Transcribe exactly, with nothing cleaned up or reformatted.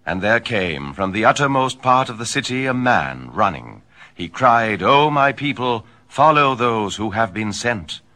And there came from the uttermost part of the city a man running. He cried, "O my people, follow those who have been sent.